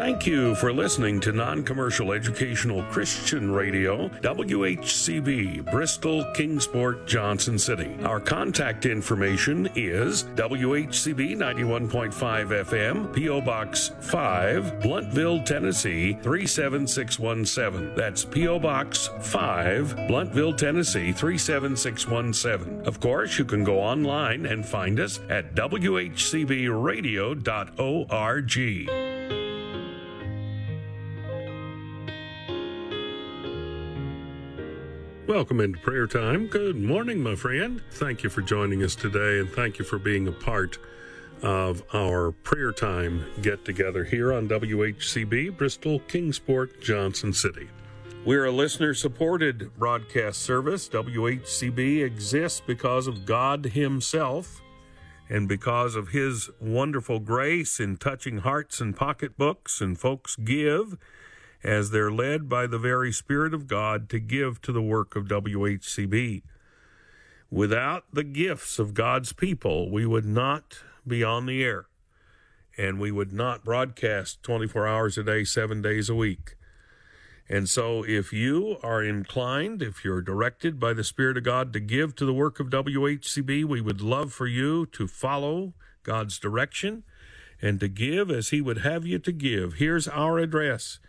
Thank you for listening to Non-Commercial Educational Christian Radio, WHCB, Bristol, Kingsport, Johnson City. Our contact information is WHCB 91.5 FM, P.O. Box 5, Blountville, Tennessee 37617. That's P.O. Box 5, Blountville, Tennessee 37617. Of course, you can go online and find us at WHCBradio.org. Welcome into prayer time. Good morning, my friend. Thank you for joining us today, and thank you for being a part of our prayer time get-together here on WHCB, Bristol, Kingsport, Johnson City. We're a listener-supported broadcast service. WHCB exists because of God Himself and because of His wonderful grace in touching hearts and pocketbooks, and folks give as they're led by the very Spirit of God to give to the work of WHCB. Without the gifts of God's people, we would not be on the air, and we would not broadcast 24 hours a day, 7 days a week. And so if you are inclined, if you're directed by the Spirit of God to give to the work of WHCB, we would love for you to follow God's direction and to give as He would have you to give. Here's our address: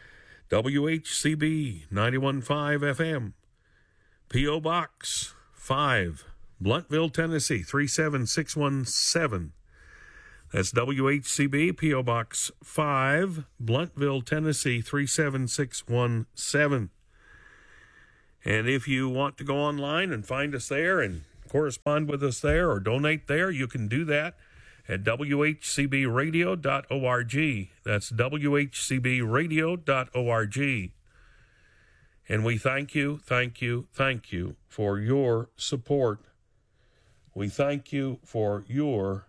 WHCB 91.5 FM, P.O. Box 5, Blountville, Tennessee 37617. That's WHCB, P.O. Box 5, Blountville, Tennessee 37617. And if you want to go online and find us there and correspond with us there or donate there, you can do that at WHCBradio.org. That's WHCBradio.org. And we thank you for your support. We thank you for your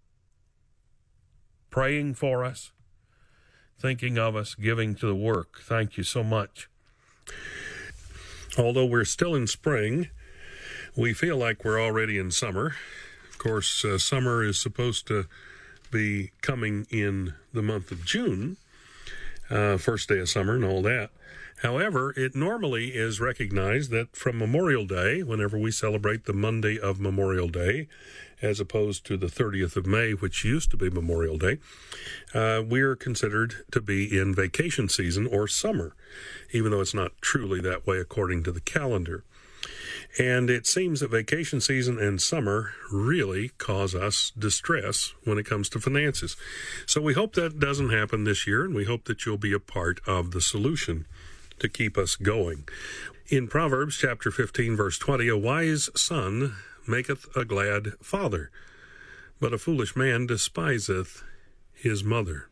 praying for us, thinking of us, giving to the work. Thank you so much. Although we're still in spring, we feel like we're already in summer. Of course, summer is supposed to be coming in the month of June, first day of summer and all that. However, it normally is recognized that from Memorial Day, whenever we celebrate the Monday of Memorial Day, as opposed to the 30th of May, which used to be Memorial Day, we're considered to be in vacation season or summer, even though it's not truly that way according to the calendar. And it seems that vacation season and summer really cause us distress when it comes to finances. So we hope that doesn't happen this year, and we hope that you'll be a part of the solution to keep us going. In Proverbs chapter 15, verse 20, a wise son maketh a glad father, but a foolish man despiseth his mother.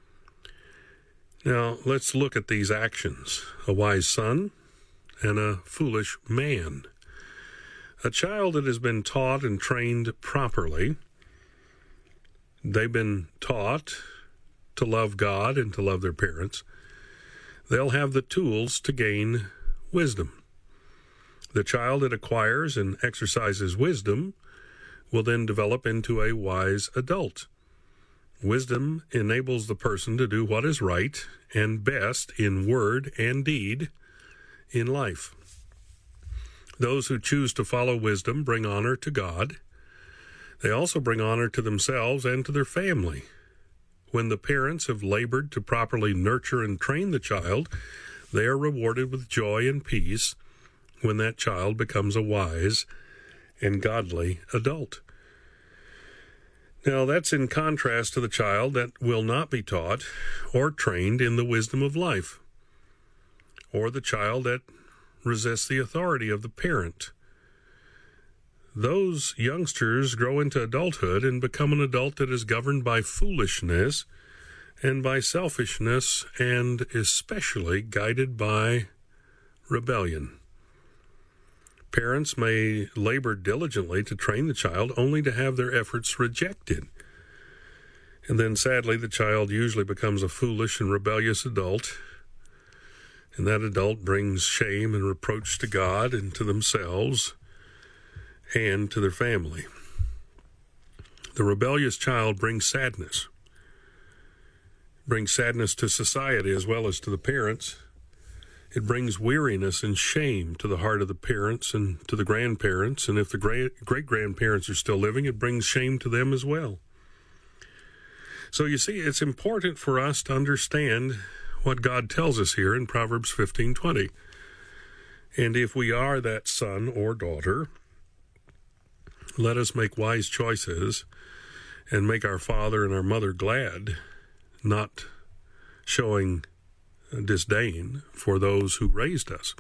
Now, let's look at these actions: a wise son and a foolish man. A child that has been taught and trained properly, they've been taught to love God and to love their parents, they'll have the tools to gain wisdom. The child that acquires and exercises wisdom will then develop into a wise adult. Wisdom enables the person to do what is right and best in word and deed in life. Those who choose to follow wisdom bring honor to God. They also bring honor to themselves and to their family. When the parents have labored to properly nurture and train the child, they are rewarded with joy and peace when that child becomes a wise and godly adult. Now, that's in contrast to the child that will not be taught or trained in the wisdom of life, or the child that resists the authority of the parent. Those youngsters grow into adulthood and become an adult that is governed by foolishness and by selfishness, and especially guided by rebellion. Parents may labor diligently to train the child only to have their efforts rejected. And then sadly, the child usually becomes a foolish and rebellious adult, and that adult brings shame and reproach to God and to themselves and to their family. The rebellious child brings sadness, brings sadness to society as well as to the parents. It brings weariness and shame to the heart of the parents and to the grandparents. And if the great-grandparents are still living, it brings shame to them as well. So you see, it's important for us to understand what God tells us here in Proverbs 15:20. And if we are that son or daughter, let us make wise choices and make our father and our mother glad, not showing disdain for those who raised us.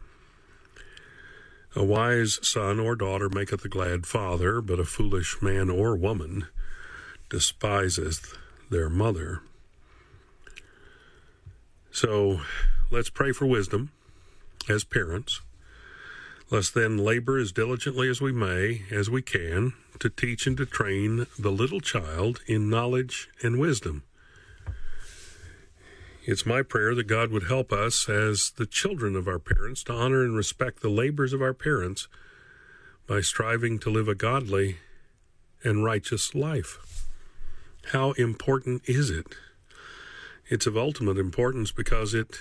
A wise son or daughter maketh a glad father, but a foolish man or woman despiseth their mother. So let's pray for wisdom as parents. Let's then labor as diligently as we may, as we can, to teach and to train the little child in knowledge and wisdom. It's my prayer that God would help us as the children of our parents to honor and respect the labors of our parents by striving to live a godly and righteous life. How important is it? It's of ultimate importance because it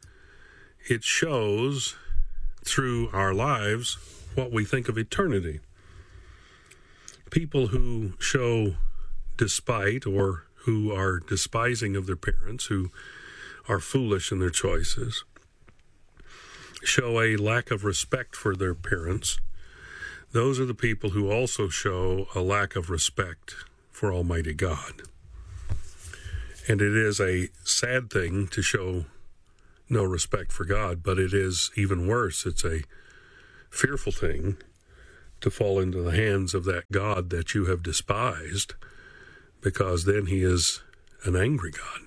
shows through our lives what we think of eternity. People who show despite or who are despising of their parents, who are foolish in their choices, show a lack of respect for their parents. Those are the people who also show a lack of respect for Almighty God. And it is a sad thing to show no respect for God, but it is even worse. It's a fearful thing to fall into the hands of that God that you have despised, because then he is an angry God.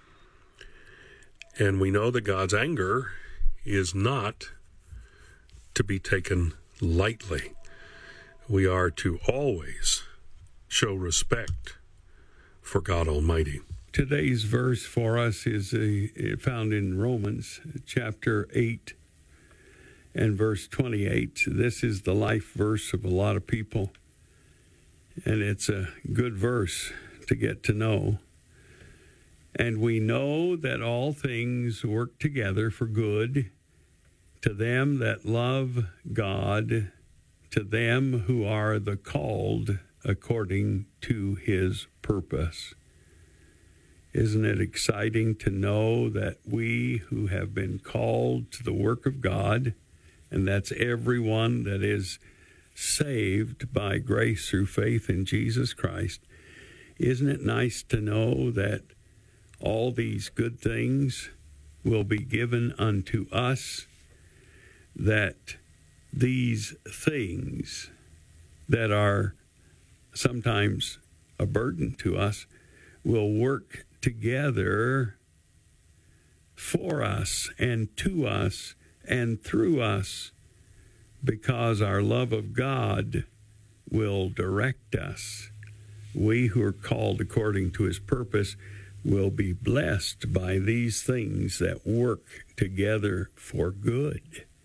And we know that God's anger is not to be taken lightly. We are to always show respect for God Almighty. Today's verse for us is found in Romans chapter 8 and verse 28. This is the life verse of a lot of people, and it's a good verse to get to know. And we know that all things work together for good to them that love God, to them who are the called according to his purpose. Isn't it exciting to know that we who have been called to the work of God, and that's everyone that is saved by grace through faith in Jesus Christ, isn't it nice to know that all these good things will be given unto us, that these things that are sometimes a burden to us will work together for us and to us and through us, because our love of God will direct us. We who are called according to his purpose will be blessed by these things that work together for good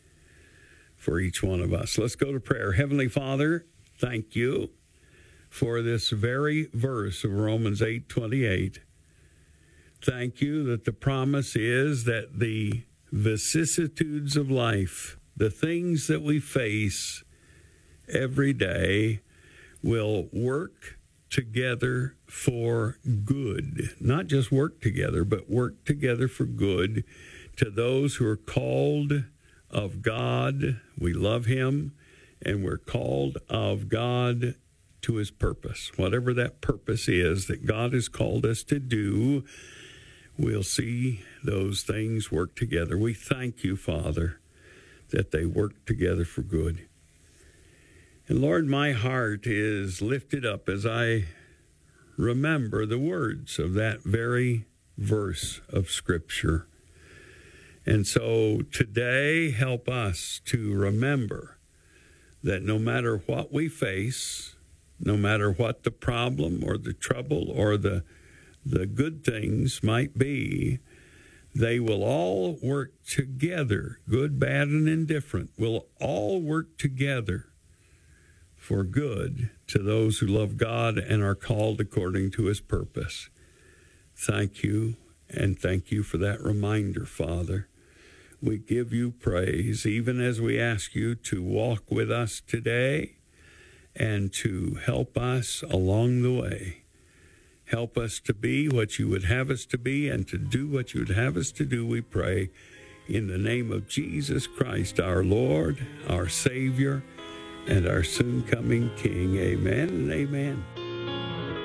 for each one of us. Let's go to prayer. Heavenly Father, thank you for this very verse of Romans 8:28. Thank you that the promise is that the vicissitudes of life, the things that we face every day, will work together for good. Not just work together, but work together for good to those who are called of God. We love him, and we're called of God to his purpose. Whatever that purpose is that God has called us to do, we'll see those things work together. We thank you, Father, that they work together for good. And Lord, my heart is lifted up as I remember the words of that very verse of Scripture. And so today, help us to remember that no matter what we face, no matter what the problem or the trouble or the good things might be, they will all work together, good, bad, and indifferent, will all work together for good to those who love God and are called according to his purpose. Thank you And thank you for that reminder, Father. We give you praise, even as we ask you to walk with us today and to help us along the way. Help us to be what you would have us to be and to do what you would have us to do, we pray. In the name of Jesus Christ, our Lord, our Savior, and our soon-coming King. Amen and amen.